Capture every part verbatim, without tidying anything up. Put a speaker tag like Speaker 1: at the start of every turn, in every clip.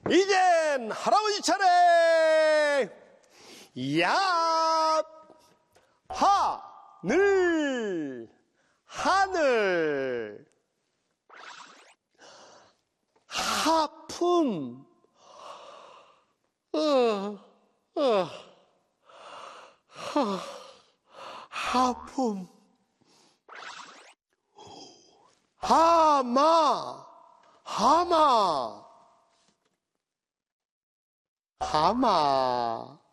Speaker 1: 이젠 할아버지 차례. 야, 하늘, 하늘. 하품, 어, 어, 하, 하품. 하마, 하마, 하마,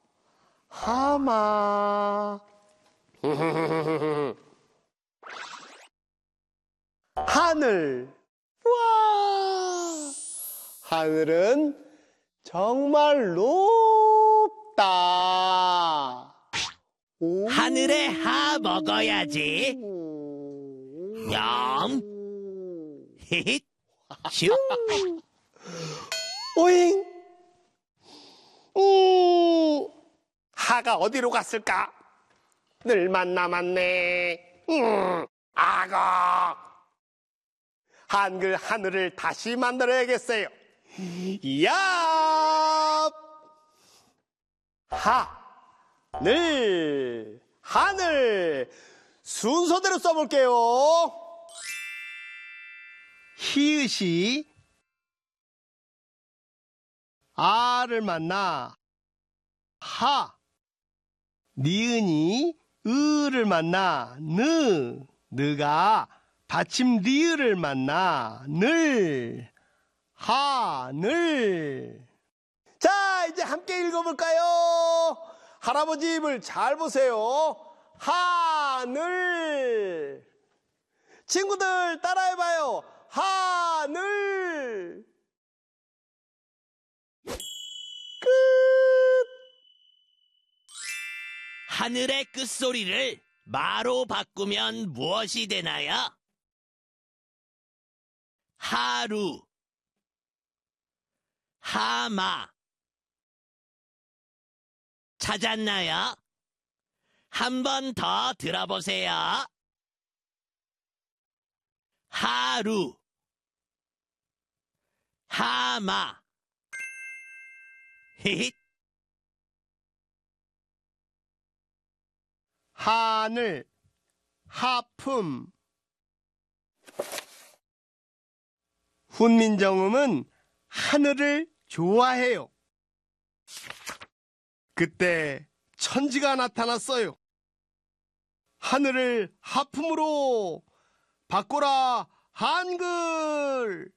Speaker 1: 하마. 하늘. 와, 하늘은 정말 높다. 오.
Speaker 2: 하늘에 하 먹어야지. 냠. 히힛. 슝.
Speaker 1: 오잉. 음, 하가 어디로 갔을까? 늘만 남았네. 음, 악어. 한글 하늘을 다시 만들어야겠어요. 야, 하, 늘, 하늘. 순서대로 써볼게요. 히읗이 아를 만나 하, 니은이 으를 만나 느, 느가 받침 리을을 만나 늘, 하늘. 자, 이제 함께 읽어볼까요? 할아버지 입을 잘 보세요. 하늘. 친구들 따라해봐요. 하늘. 끝.
Speaker 2: 하늘의 끝소리를 마로 바꾸면 무엇이 되나요? 하루, 하마. 찾았나요? 한 번 더 들어보세요. 하루, 하마. 히힛.
Speaker 1: 하늘, 하품. 훈민정음은 하늘을 좋아해요. 그때 천지가 나타났어요. 하늘을 하품으로 바꿔라 한글.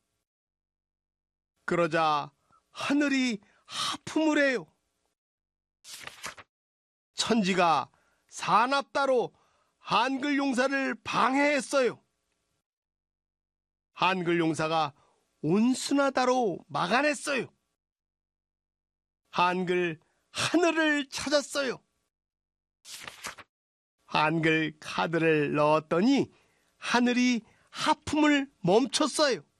Speaker 1: 그러자 하늘이 하품을 해요. 천지가 사납다로 한글 용사를 방해했어요. 한글 용사가 온순하다로 막아냈어요. 한글 하늘을 찾았어요. 한글 카드를 넣었더니 하늘이 하품을 멈췄어요.